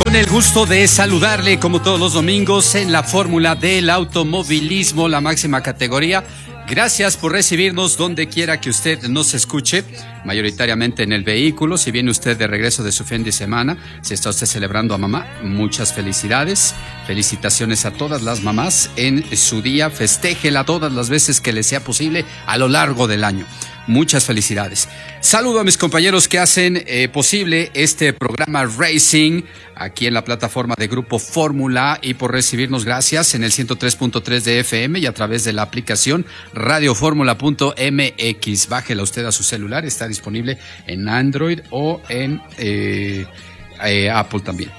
Con el gusto de saludarle como todos los domingos en la fórmula del automovilismo, la máxima categoría. Gracias por recibirnos donde quiera que usted nos escuche, mayoritariamente en el vehículo. Si viene usted de regreso de su fin de semana, si está usted celebrando a mamá, muchas felicidades. Felicitaciones a todas las mamás en su día. Festéjela todas las veces que le sea posible a lo largo del año. Muchas felicidades. Saludo a mis compañeros que hacen posible este programa Racing aquí en la plataforma de Grupo Fórmula, y por recibirnos, gracias, en el 103.3 de FM y a través de la aplicación radioformula.mx. Bájela usted a su celular, está disponible en Android o en Apple también.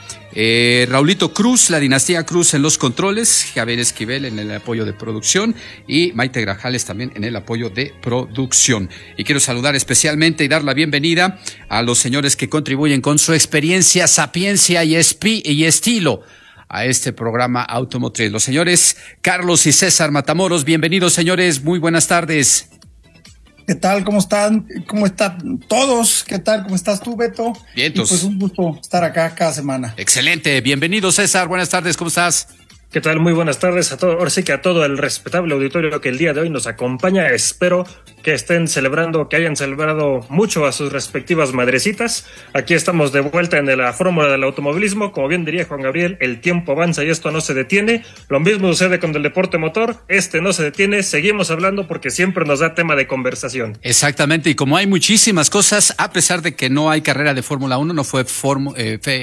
Raulito Cruz, la dinastía Cruz en los controles, Javier Esquivel en el apoyo de producción y Maite Grajales también en el apoyo de producción. Y quiero saludar especialmente y dar la bienvenida a los señores que contribuyen con su experiencia, sapiencia y estilo a este programa automotriz. Los señores Carlos y César Matamoros, bienvenidos, señores, muy buenas tardes. ¿Qué tal? ¿Cómo están? ¿Cómo están todos? ¿Qué tal? ¿Cómo estás tú, Beto? Bien, pues un gusto estar acá cada semana. Excelente. Bienvenido, César. Buenas tardes. ¿Cómo estás? ¿Qué tal? Muy buenas tardes a todos. Ahora sí que a todo el respetable auditorio que el día de hoy nos acompaña. Espero que estén celebrando, que hayan celebrado mucho a sus respectivas madrecitas. Aquí estamos de vuelta en la fórmula del automovilismo. Como bien diría Juan Gabriel, el tiempo avanza y esto no se detiene. Lo mismo sucede con el deporte motor. Este no se detiene. Seguimos hablando porque siempre nos da tema de conversación. Exactamente. Y como hay muchísimas cosas, a pesar de que no hay carrera de Fórmula 1, no fue fin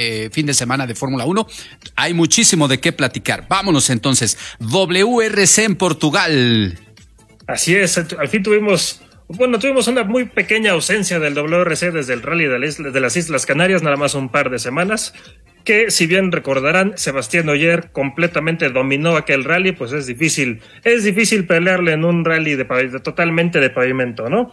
de semana de Fórmula 1, hay muchísimo de qué platicar. Vámonos entonces. WRC en Portugal. Así es, al fin tuvimos una muy pequeña ausencia del WRC desde el Rally de las Islas Canarias, nada más un par de semanas, que si bien recordarán, Sebastián Ogier completamente dominó aquel rally, pues es difícil pelearle en un rally totalmente de pavimento, ¿no?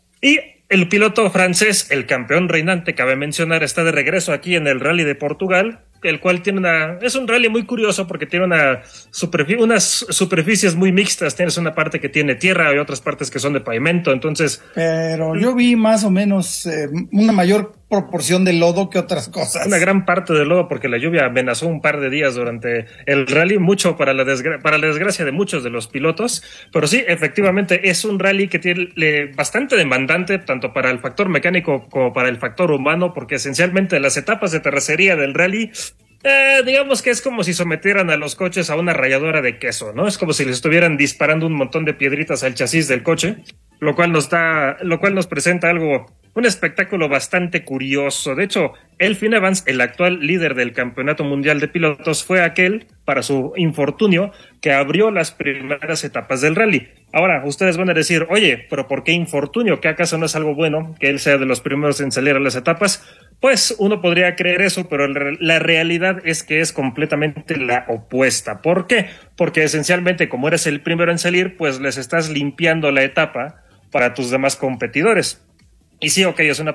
Y el piloto francés, el campeón reinante, cabe mencionar, está de regreso aquí en el Rally de Portugal, el cual es un rally muy curioso porque tiene unas superficies muy mixtas. Tienes una parte que tiene tierra y otras partes que son de pavimento, entonces... Pero yo vi más o menos una mayor proporción de lodo que otras cosas. Una gran parte de lodo porque la lluvia amenazó un par de días durante el rally, mucho para la desgracia de muchos de los pilotos, pero sí, efectivamente es un rally que tiene bastante demandante, tanto para el factor mecánico como para el factor humano, porque esencialmente las etapas de terracería del rally... digamos que es como si sometieran a los coches a una ralladora de queso, ¿no? Es como si les estuvieran disparando un montón de piedritas al chasis del coche, lo cual nos presenta un espectáculo bastante curioso. De hecho, Elfyn Evans, el actual líder del Campeonato Mundial de Pilotos, fue aquel, para su infortunio, que abrió las primeras etapas del rally. Ahora, ustedes van a decir, oye, ¿pero por qué infortunio? ¿Que acaso no es algo bueno que él sea de los primeros en salir a las etapas? Pues uno podría creer eso, pero la realidad es que es completamente la opuesta. ¿Por qué? Porque esencialmente, como eres el primero en salir, pues les estás limpiando la etapa para tus demás competidores. Y sí, ok, es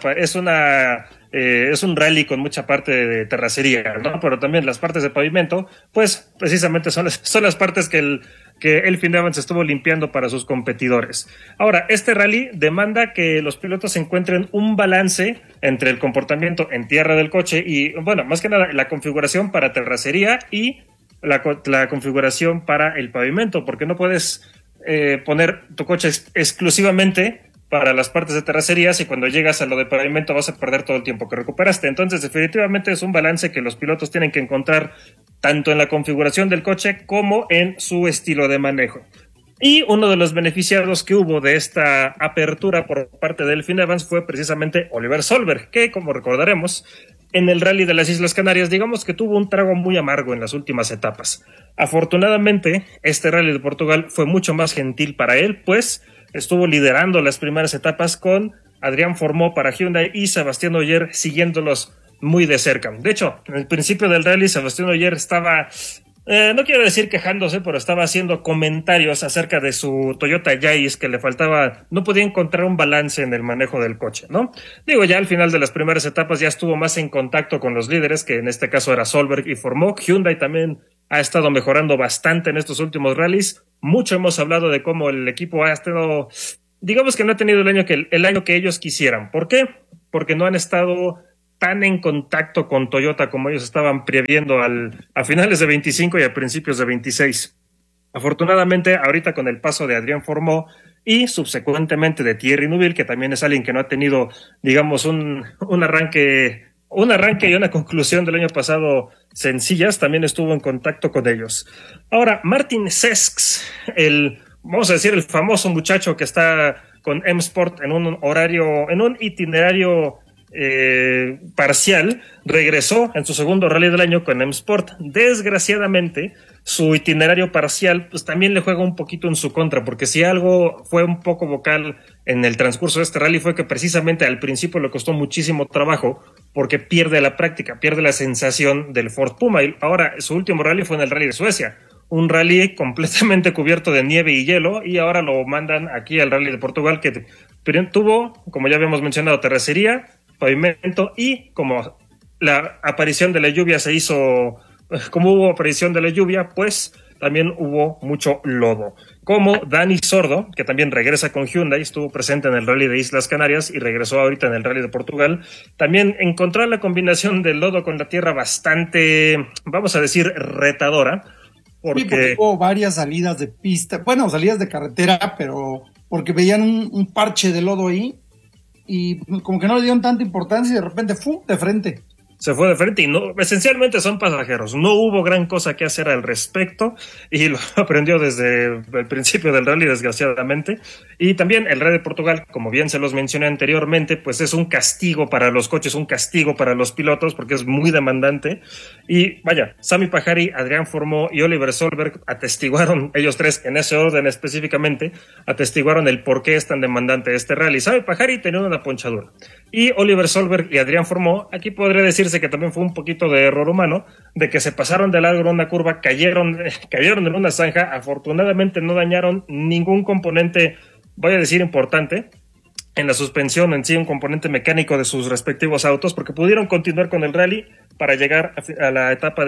un rally con mucha parte de terracería, ¿no? Pero también las partes de pavimento, pues precisamente son las partes que Elfyn Evans estuvo limpiando para sus competidores. Ahora, este rally demanda que los pilotos encuentren un balance entre el comportamiento en tierra del coche y, bueno, más que nada, la configuración para terracería y la configuración para el pavimento, porque no puedes poner tu coche exclusivamente para las partes de terracerías y cuando llegas a lo de pavimento vas a perder todo el tiempo que recuperaste. Entonces, definitivamente es un balance que los pilotos tienen que encontrar tanto en la configuración del coche como en su estilo de manejo. Y uno de los beneficiados que hubo de esta apertura por parte de Elfyn Evans fue precisamente Oliver Solberg, que, como recordaremos, en el Rally de las Islas Canarias, digamos que tuvo un trago muy amargo en las últimas etapas. Afortunadamente, este Rally de Portugal fue mucho más gentil para él, pues estuvo liderando las primeras etapas con Adrián Formó para Hyundai y Sebastián Ogier siguiéndolos muy de cerca. De hecho, en el principio del rally, Sebastián Ogier estaba, no quiero decir quejándose, pero estaba haciendo comentarios acerca de su Toyota Yaris, que le faltaba, no podía encontrar un balance en el manejo del coche, ¿no? Digo, ya al final de las primeras etapas ya estuvo más en contacto con los líderes, que en este caso era Solberg y Formó. Hyundai también ha estado mejorando bastante en estos últimos rallies. Mucho hemos hablado de cómo el equipo ha estado, digamos que no ha tenido el año que ellos quisieran. ¿Por qué? Porque no han estado tan en contacto con Toyota como ellos estaban previendo a finales de 25 y a principios de 26. Afortunadamente, ahorita con el paso de Adrián Formó y subsecuentemente de Thierry Neuville, que también es alguien que no ha tenido, digamos, un arranque y una conclusión del año pasado sencillas, también estuvo en contacto con ellos. Ahora, Martin Sesks, vamos a decir, el famoso muchacho que está con M-Sport en un itinerario parcial, regresó en su segundo rally del año con M-Sport. Desgraciadamente, su itinerario parcial pues también le juega un poquito en su contra, porque si algo fue un poco vocal en el transcurso de este rally fue que precisamente al principio le costó muchísimo trabajo porque pierde la práctica, pierde la sensación del Ford Puma. Y ahora su último rally fue en el Rally de Suecia, un rally completamente cubierto de nieve y hielo, y ahora lo mandan aquí al Rally de Portugal, que tuvo, como ya habíamos mencionado, terracería, pavimento, y como la aparición de la lluvia como hubo aparición de la lluvia, pues también hubo mucho lodo. Como Dani Sordo, que también regresa con Hyundai, estuvo presente en el Rally de Islas Canarias y regresó ahorita en el Rally de Portugal, también encontró la combinación del lodo con la tierra bastante, vamos a decir, retadora. Porque hubo varias salidas de pista, salidas de carretera, pero porque veían un parche de lodo ahí y como que no le dieron tanta importancia y de repente de frente. Se fue de frente y esencialmente son pasajeros. No hubo gran cosa que hacer al respecto y lo aprendió desde el principio del rally, desgraciadamente. Y también el Rally de Portugal, como bien se los mencioné anteriormente, pues es un castigo para los coches, un castigo para los pilotos porque es muy demandante. Y vaya, Sami Pajari, Adrián Formó y Oliver Solberg atestiguaron, ellos tres en ese orden específicamente, atestiguaron el por qué es tan demandante este rally. Sami Pajari tenía una ponchadura y Oliver Solberg y Adrián Formó, aquí podría decirse que también fue un poquito de error humano, de que se pasaron de largo en una curva, cayeron en una zanja. Afortunadamente no dañaron ningún componente, voy a decir, importante en la suspensión en sí, un componente mecánico de sus respectivos autos, porque pudieron continuar con el rally para llegar a la etapa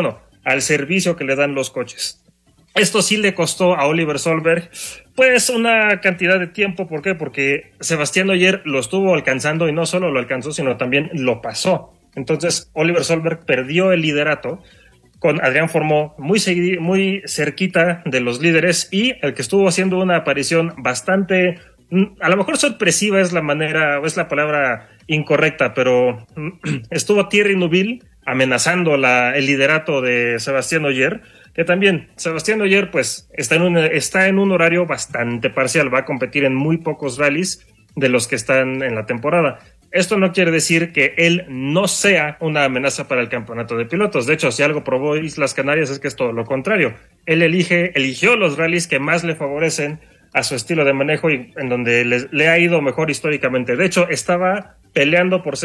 al servicio que le dan los coches. Esto sí le costó a Oliver Solberg pues una cantidad de tiempo. ¿Por qué? Porque Sebastián Ogier lo estuvo alcanzando y no solo lo alcanzó, sino también lo pasó. Entonces Oliver Solberg perdió el liderato con Adrián Formó muy cerquita de los líderes, y el que estuvo haciendo una aparición bastante, a lo mejor sorpresiva es la palabra incorrecta, pero estuvo Thierry Neuville amenazando el liderato de Sebastián Ogier, que también Sebastián Ogier pues está en un horario bastante parcial, va a competir en muy pocos rallies de los que están en la temporada. Esto no quiere decir que él no sea una amenaza para el campeonato de pilotos. De hecho, si algo probó Islas Canarias es que es todo lo contrario. Él eligió los rallies que más le favorecen a su estilo de manejo y en donde le ha ido mejor históricamente. De hecho, estaba peleando por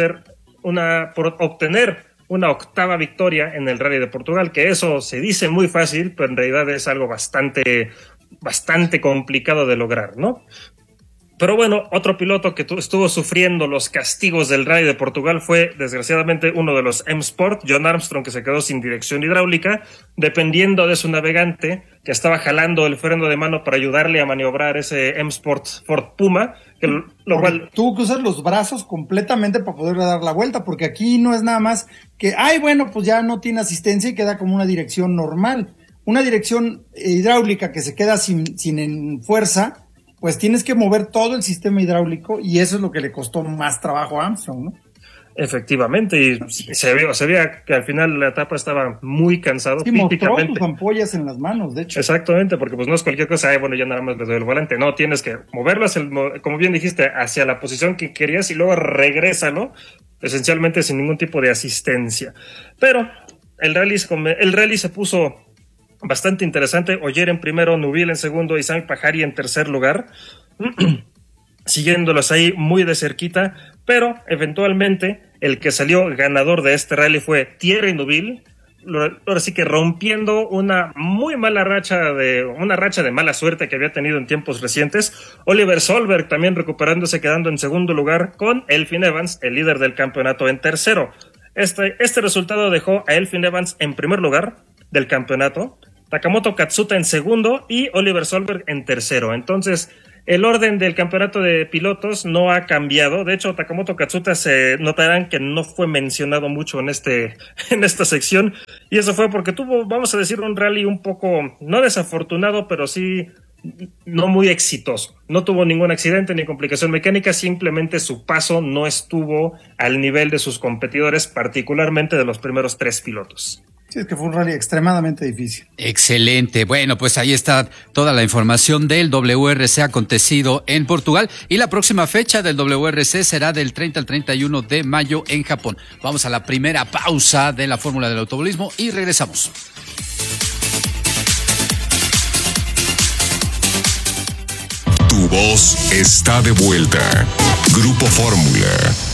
obtener una octava victoria en el Rally de Portugal, que eso se dice muy fácil, pero en realidad es algo bastante complicado de lograr, ¿no? Pero bueno, otro piloto que estuvo sufriendo los castigos del Rally de Portugal fue, desgraciadamente, uno de los M-Sport, John Armstrong, que se quedó sin dirección hidráulica, dependiendo de su navegante, que estaba jalando el freno de mano para ayudarle a maniobrar ese M-Sport Ford Puma, lo cual tuvo que usar los brazos completamente para poderle dar la vuelta, porque aquí no es nada más que, pues ya no tiene asistencia y queda como una dirección normal. Una dirección hidráulica que se queda sin fuerza, pues tienes que mover todo el sistema hidráulico, y eso es lo que le costó más trabajo a Armstrong, ¿no? Efectivamente, y se veía que al final la etapa estaba muy cansado. Sí, mostró sus ampollas en las manos, de hecho. Exactamente, porque pues no es cualquier cosa, bueno, ya nada más le doy el volante. No, tienes que moverlo, como bien dijiste, hacia la posición que querías y luego regrésalo, esencialmente sin ningún tipo de asistencia. Pero el rally se puso bastante interesante. Ogier en primero, Neuville en segundo y Sami Pajari en tercer lugar, siguiéndolos ahí muy de cerquita, pero eventualmente el que salió ganador de este rally fue Thierry Neuville, ahora sí que rompiendo una muy mala racha de mala suerte que había tenido en tiempos recientes. Oliver Solberg también recuperándose, quedando en segundo lugar, con Elfyn Evans, el líder del campeonato, en tercero. Este resultado dejó a Elfyn Evans en primer lugar del campeonato, Takamoto Katsuta en segundo y Oliver Solberg en tercero. Entonces, el orden del campeonato de pilotos no ha cambiado. De hecho, Takamoto Katsuta se notarán que no fue mencionado mucho en esta sección. Y eso fue porque tuvo, vamos a decir, un rally un poco, no desafortunado, pero sí no muy exitoso. No tuvo ningún accidente ni complicación mecánica, simplemente su paso no estuvo al nivel de sus competidores, particularmente de los primeros 3 pilotos. Sí, es que fue un rally extremadamente difícil. Excelente. Bueno, pues ahí está toda la información del WRC acontecido en Portugal. Y la próxima fecha del WRC será del 30 al 31 de mayo en Japón. Vamos a la primera pausa de la Fórmula del Automovilismo y regresamos. Tu voz está de vuelta. Grupo Fórmula.